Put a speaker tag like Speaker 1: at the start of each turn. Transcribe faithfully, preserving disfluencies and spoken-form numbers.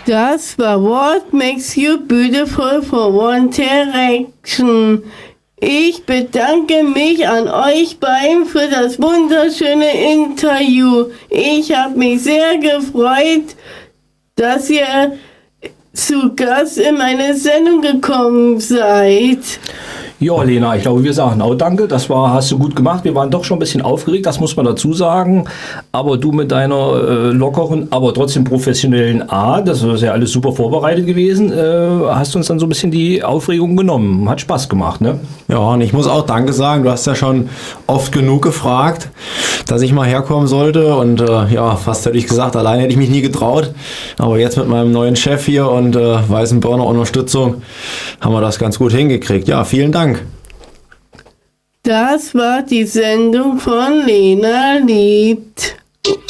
Speaker 1: Das war What Makes You Beautiful for One Direction. Ich bedanke mich an euch beiden für das wunderschöne Interview. Ich habe mich sehr gefreut, dass ihr zu Gast in meine Sendung gekommen seid.
Speaker 2: Ja, Lena, ich glaube, wir sagen auch danke. Das war, hast du gut gemacht. Wir waren doch schon ein bisschen aufgeregt, das muss man dazu sagen. Aber du mit deiner äh, lockeren, aber trotzdem professionellen Art, das ist ja alles super vorbereitet gewesen, äh, hast uns dann so ein bisschen die Aufregung genommen. Hat Spaß gemacht, ne?
Speaker 3: Ja, und ich muss auch danke sagen. Du hast ja schon oft genug gefragt, dass ich mal herkommen sollte. Und äh, ja, fast hätte ich gesagt, allein hätte ich mich nie getraut. Aber jetzt mit meinem neuen Chef hier und äh, Weißenbörner Unterstützung haben wir das ganz gut hingekriegt. Ja, vielen Dank.
Speaker 1: Das war die Sendung von Lena liebt.